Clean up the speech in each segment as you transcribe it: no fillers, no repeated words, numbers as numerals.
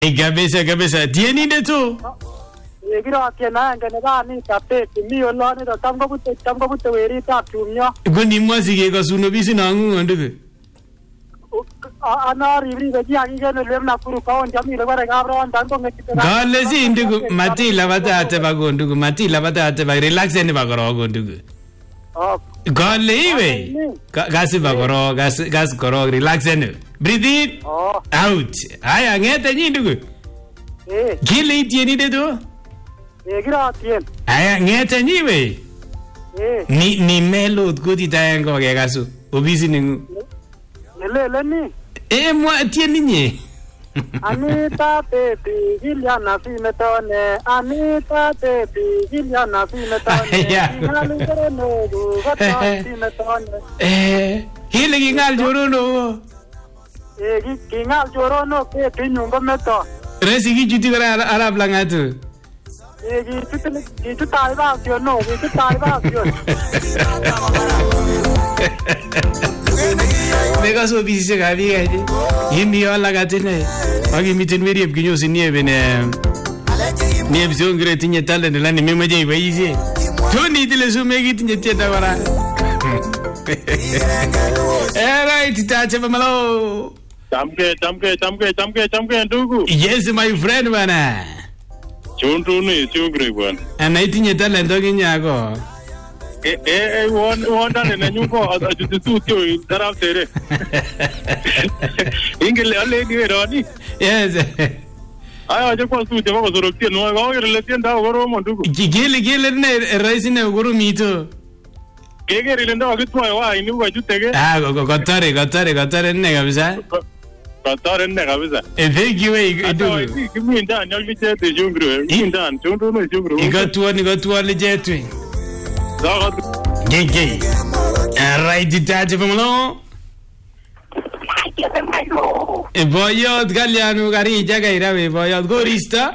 Kabisa. Tienindet tu. Kiro tiena ngene bani tapet mi olone to tam ko bute weri tap tumyo. Goni mwasi ke kasuno bisi nangu ondugu. Ana ribri be ji ngene lem na kuru ka on jami le bare gabro dan ko ngeti. Gale si indugu mati labata bagondugu mati labata ba relax ne bagoro gondugu. Gale iwe. Gas bagoro gas koro relax ne. Breathe in. Out. Aya ngete nyindugu. Gile tienindet tu. Kiro tien. Aya ngete nyiwe. Ni melo kuti tayengo ke kasu. Obisi ningu. Lele ni. Mwa tieninye. Anita baby Giliana Fimetone. Anita baby Giliana Fimetone. Hile kingal jorono. Kingal jorono ke pinyungo meto. Resi kijuti kara Arab langatu. Kijuti taiba sio no, kijuti taiba sio. Mega so busy se gabi gaji. Yimi wala gatene. Agi mitin weri ebkinyo sinie bene. Ni ebso ngre tinye talent la ni memaje ibaisi. Toni dile so megi tinye tienda wara. Right, tache mamalo. Tamke ndugu. Yes my friend bana. Chuntu ni chugre bwana. Anaitinye talent oginyako. Wanda ne nyuko ajututu daraf tere. Ingele ale ni rani. Yes. Aya je kwa su je kwa zorokti no ga ngere tienda goro mondugu. Gele ne raisi ne goro mito. Kege rile ndo akitwa wa ini kwa jutege. Gotare ne kabisa. Gotare ne kabisa. Thank you Kimi ndani alivite jungre. Ndani chuntu no jungre. Igatua lejetwe. Gege. Right tache famalo. Boyot Galiano gari jaga irawe boyot gorista.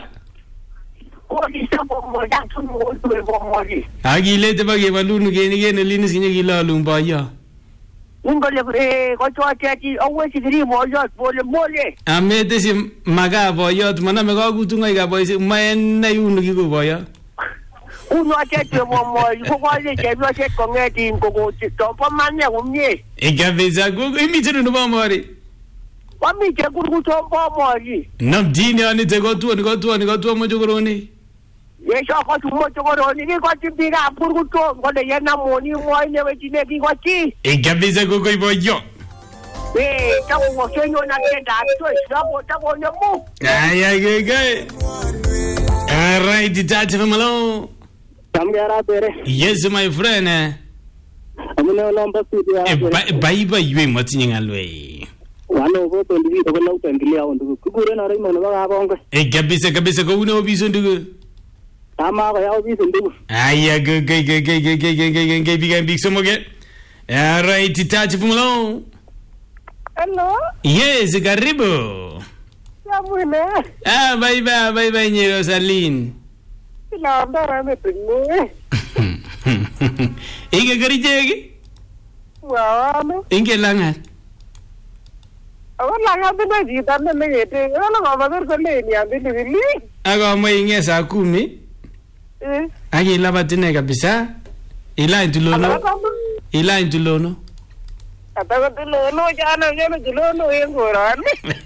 Agile te bagi balunu gene linis kinye gila lumboyo. Ungole ko choati awe sigiri boyot mole. Amete si maga boyot mana mega gutunga iga boyse maena yunu gigo boyo. Uno atete momo ko le je lo se kongeti ko to manya umye. Igaveza gugu imitero no bamori. Wami je guru to bamori. Namdini ani te gotu mojogoroni. Yesho ko tu mojogoroni ni ko tibiga guru to ko le yana moni mo ne wetine ki ko ti. Igaveza gugu iboyo. Tawo mo kenyo na kenda to sabo ne mu. Ay gege. Alright, tache famalo. Tamgara pere. Yes my friend. Amune lomba studio. Bye ywe motingalwe. Wano go to ndi ko lauta ngilia ondu. Kugure na rai mono ga bonga. Kabisa ko uno obiso ndugu. Tama ko ya obiso ndugu. Aya ge big somoge. Alright, tache famalo. Hello. Yes, karibu. Yamune. Bye nyero Salin. La ndara me pinne. Inge garijegi? Wow. Inge langat. Awak langat tu dah jitan ni mengete. Kalau awak berkeli ni ambil dulu. Aga mo inge sa 10. Agi labatine kabisa. Ila intulono. Kata tulono jangan tulono yang koran.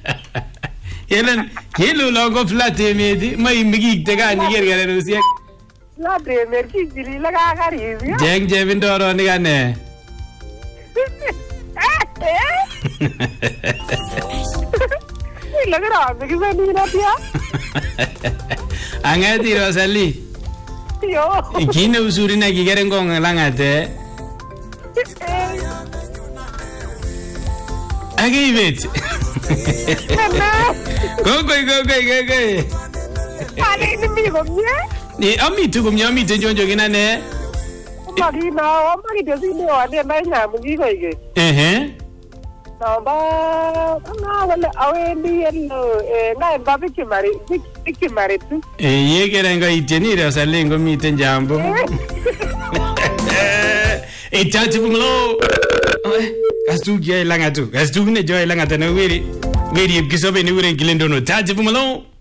Yelo logo flat medi mai migi tega ni gergare rusia la de merki jiri la ga gari jeng jevindoro ni gane la gara migi sani na pia angati Rosali yo kine usuri na gigere ngong langate agi vet Go. Ale ni mi go nye? Ni amitu jonjo gina ne. Magi na, magi de sini ane mai na magi go ige. Namba, na wala awe ni yello, na mba biki mari tu. Ye kerenga iteni Rosali ngo miten jambo. Chachi bumlo. Gastu joy langatu. Gastu ne joy langata na wiri. Ngeriep kisobe ni uren kilendono taji pumalo.